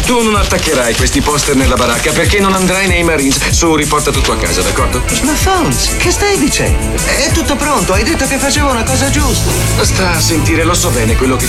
Tu non attaccherai questi poster nella baracca perché non andrai nei Marines. Su, riporta tutto a casa, d'accordo? Ma Fonz, che stai dicendo? È tutto pronto, hai detto che facevo una cosa giusta. Sta a sentire, lo so bene quello che